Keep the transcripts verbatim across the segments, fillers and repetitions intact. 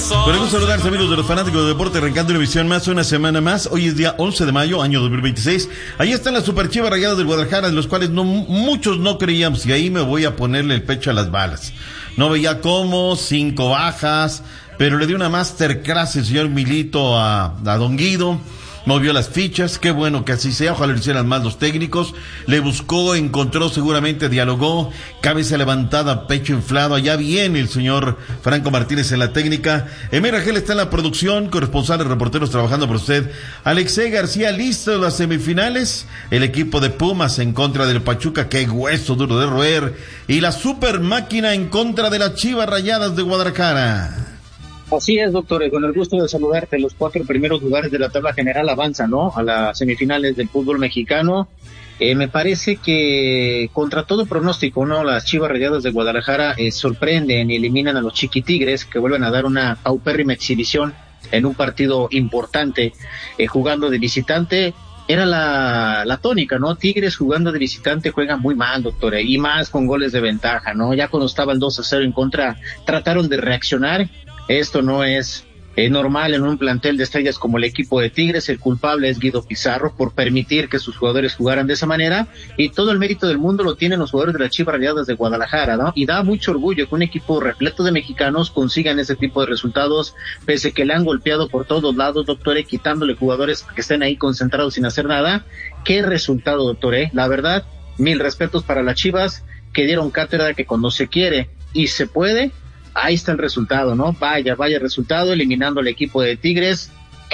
Con el gusto de saludarse, amigos de los fanáticos de deporte, arrancando una emisión más, una semana más. Hoy es día once de mayo, año dos mil veintiséis. Ahí están las Super Chivas Rayadas del Guadalajara, de los cuales no, muchos no creíamos, y ahí me voy a ponerle el pecho a las balas. No veía cómo, cinco bajas, pero le dio una masterclass el señor Milito a, a Don Guido. Movió las fichas, qué bueno que así sea, ojalá lo hicieran más los técnicos. Le buscó, encontró, seguramente dialogó, cabeza levantada, pecho inflado. Allá viene el señor Franco Martínez en la técnica. Emir Rangel está en la producción, corresponsales, reporteros trabajando por usted. Alexei García, listo las semifinales. El equipo de Pumas en contra del Pachuca, qué hueso duro de roer. Y la super máquina en contra de las Chivas Rayadas de Guadalajara. Así es, doctor, con el gusto de saludarte. Los cuatro primeros lugares de la tabla general avanzan, ¿no?, a las semifinales del fútbol mexicano. Eh, me parece que contra todo pronóstico, ¿no?, las Chivas Rayadas de Guadalajara eh, sorprenden y eliminan a los Chiquitigres, que vuelven a dar una paupérrima exhibición en un partido importante, eh, jugando de visitante. Era la, la tónica, ¿no? Tigres jugando de visitante juega muy mal, doctor, y más con goles de ventaja, ¿no? Ya cuando estaba el dos a cero en contra, trataron de reaccionar. Esto no es eh, normal en un plantel de estrellas como el equipo de Tigres. El culpable es Guido Pizarro por permitir que sus jugadores jugaran de esa manera, y todo el mérito del mundo lo tienen los jugadores de las Chivas Rayadas de Guadalajara, ¿no? Y da mucho orgullo que un equipo repleto de mexicanos consigan ese tipo de resultados, pese que le han golpeado por todos lados, doctor, eh, quitándole jugadores que estén ahí concentrados sin hacer nada. Qué resultado, doctor, eh. La verdad, mil respetos para las Chivas, que dieron cátedra de que cuando se quiere y se puede, ahí está el resultado, ¿no? Vaya, vaya resultado, eliminando al equipo de Tigres,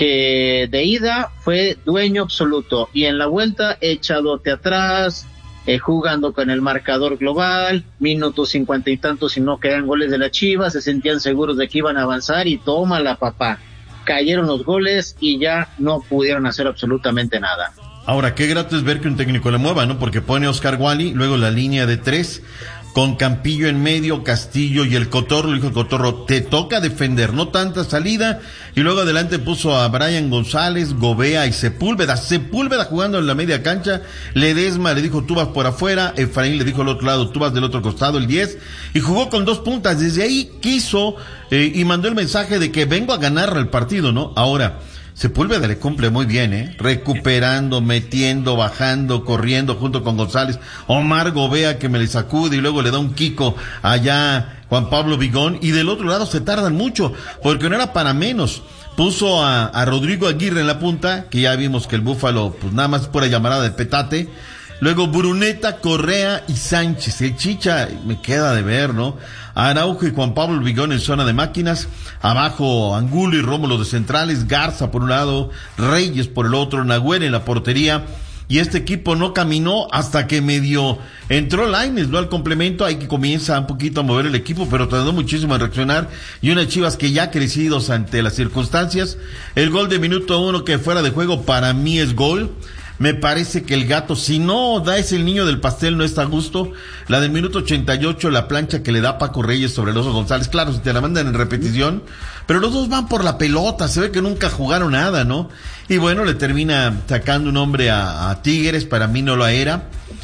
que de ida fue dueño absoluto, y en la vuelta echadote atrás, eh, jugando con el marcador global, minutos cincuenta y tantos y no quedan goles de la Chivas, se sentían seguros de que iban a avanzar, y tómala, papá. Cayeron los goles y ya no pudieron hacer absolutamente nada. Ahora, qué grato es ver que un técnico le mueva, ¿no? Porque pone a Oscar Wally, luego la línea de tres, con Campillo en medio, Castillo y el Cotorro. Le dijo el Cotorro, te toca defender, no tanta salida. Y luego adelante puso a Brian González, Gobea y Sepúlveda. Sepúlveda jugando en la media cancha. Ledesma le dijo, tú vas por afuera. Efraín le dijo al otro lado, tú vas del otro costado, el diez. Y jugó con dos puntas. Desde ahí quiso eh, y mandó el mensaje de que vengo a ganar el partido, ¿no? Ahora, Sepúlveda le cumple muy bien, ¿eh? Recuperando, metiendo, bajando, corriendo junto con González. Omar Gobea que me le sacude y luego le da un quico allá Juan Pablo Vigón. Y del otro lado se tardan mucho, porque no era para menos. Puso a, a Rodrigo Aguirre en la punta, que ya vimos que el Búfalo, pues nada más pura llamarada de petate. Luego Bruneta, Correa y Sánchez. El Chicha me queda de ver, ¿no? Araujo y Juan Pablo Vigón en zona de máquinas. Abajo Angulo y Rómulo de centrales. Garza por un lado, Reyes por el otro, Nahuel en la portería. Y este equipo no caminó hasta que medio entró Lainez, ¿no? Al complemento, hay que comienza un poquito a mover el equipo, pero tardó muchísimo en reaccionar. Y unas Chivas que ya crecidos ante las circunstancias. El gol de minuto uno que fuera de juego para mí es gol. Me parece que el Gato, si no da ese el niño del pastel, no está a gusto. La del minuto ochenta y ocho, la plancha que le da Paco Reyes sobre el Oso González. Claro, si te la mandan en repetición, pero los dos van por la pelota, se ve que nunca jugaron nada, ¿no? Y bueno, le termina sacando un hombre a, a Tigres, para mí no lo era.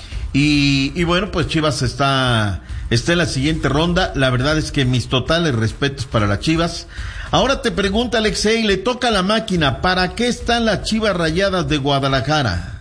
Y, y bueno, pues Chivas está, está en la siguiente ronda. La verdad es que mis totales respetos para las Chivas. Ahora te pregunta Alexei, le toca a la máquina, ¿para qué están las Chivas Rayadas de Guadalajara?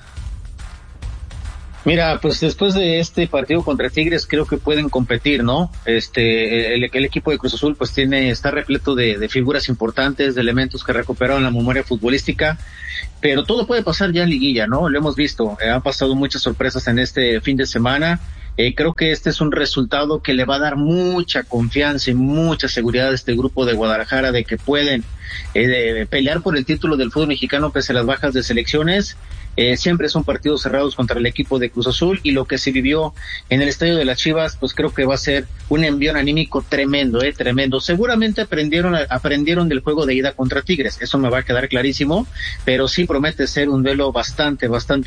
Mira, pues después de este partido contra Tigres creo que pueden competir, ¿no? Este, el, el equipo de Cruz Azul pues tiene, está repleto de, de figuras importantes, de elementos que recuperaron la memoria futbolística, pero todo puede pasar ya en liguilla, ¿no? Lo hemos visto, eh, han pasado muchas sorpresas en este fin de semana. Eh, creo que este es un resultado que le va a dar mucha confianza y mucha seguridad a este grupo de Guadalajara de que pueden eh, de pelear por el título del fútbol mexicano pese a las bajas de selecciones. Eh, siempre son partidos cerrados contra el equipo de Cruz Azul, y lo que se vivió en el estadio de las Chivas, pues creo que va a ser un envión anímico tremendo, eh, tremendo. Seguramente aprendieron, aprendieron del juego de ida contra Tigres, eso me va a quedar clarísimo, pero sí promete ser un duelo bastante, bastante